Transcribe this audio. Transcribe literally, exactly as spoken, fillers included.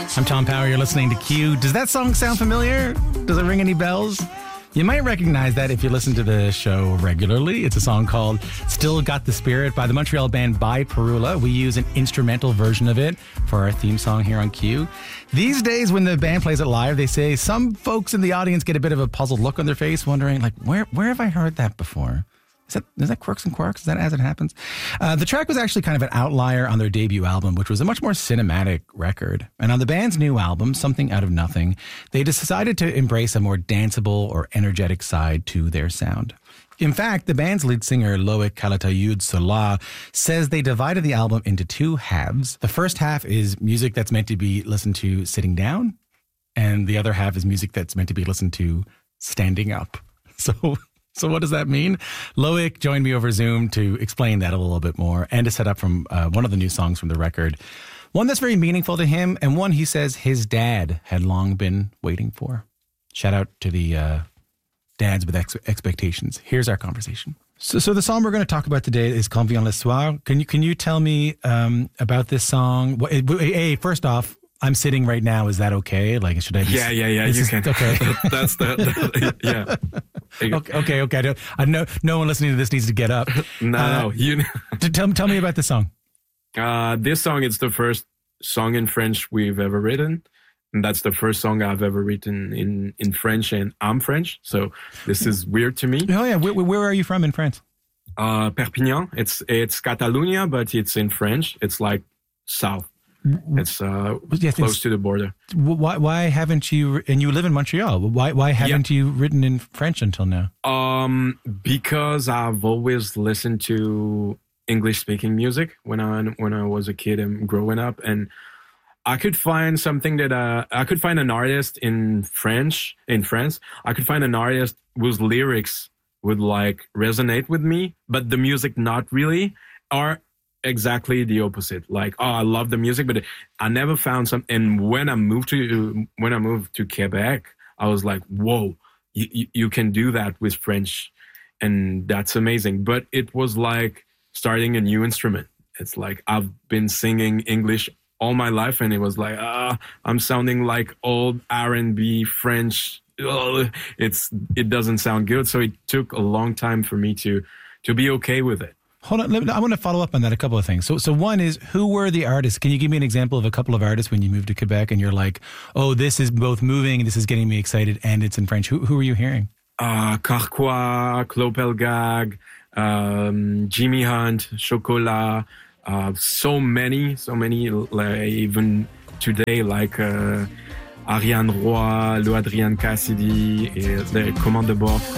I'm Tom Power. You're listening to Q. Does that song sound familiar? Does it ring any bells? You might recognize that if you listen to the show regularly. It's a song called Still Got the Spirit by the Montreal band By Perula. We use an instrumental version of it for our theme song here on Q. These days, when the band plays it live, they say some folks in the audience get a bit of a puzzled look on their face, wondering, like, where where have I heard that before? Is that, is that Quirks and Quarks? Is that As It Happens? Uh, the track was actually kind of an outlier on their debut album, which was a much more cinematic record. And on the band's new album, Something Out of Nothing, they decided to embrace a more danceable or energetic side to their sound. In fact, the band's lead singer, Loic Calatayud-Sola, says they divided the album into two halves. The first half is music that's meant to be listened to sitting down, and the other half is music that's meant to be listened to standing up. So... So what does that mean? Loic joined me over Zoom to explain that a little bit more and to set up from uh, one of the new songs from the record. One that's very meaningful to him and one he says his dad had long been waiting for. Shout out to the uh, dads with ex- expectations. Here's our conversation. So, so the song we're going to talk about today is Quand vient le soir. Can you, can you tell me um, about this song? Hey, first off, I'm sitting right now. Is that okay? Like, should I? Be, yeah, yeah, yeah. You is, can. Okay. That's the, the yeah. Okay, okay, okay. I, don't, I know no one listening to this needs to get up. no, uh, no. You. tell tell me about the song. Uh, this song is the first song in French we've ever written, and that's the first song I've ever written in in French, and I'm French, so this is weird to me. Oh yeah, where, where are you from in France? Uh, Perpignan. It's it's Catalonia, but it's in French. It's like south. It's uh, yeah, close it's, to the border. Why why haven't you, and you live in Montreal, why why haven't yeah. you written in French until now? Um, because I've always listened to English-speaking music when I when I was a kid and growing up, and I could find something that uh, I could find an artist in French, in France, I could find an artist whose lyrics would like resonate with me, but the music not really, or exactly the opposite. Like, oh, I love the music, but I never found some. And when I moved to when I moved to Quebec, I was like, whoa, you, you can do that with French, and that's amazing. But it was like starting a new instrument. It's like I've been singing English all my life, and it was like, ah, I'm sounding like old R and B French. Ugh, it's it doesn't sound good. So it took a long time for me to to be okay with it. Hold on, I want to follow up on that, a couple of things. So so one is, who were the artists? Can you give me an example of a couple of artists when you moved to Quebec and you're like, oh, this is both moving, this is getting me excited, and it's in French. Who who were you hearing? Uh, Carquois, Clopelgag, um, Jimmy Hunt, Chocolat, uh, so many, so many, like, even today, like uh, Ariane Roy, Lou Adrian Cassidy, et the Command de Bord.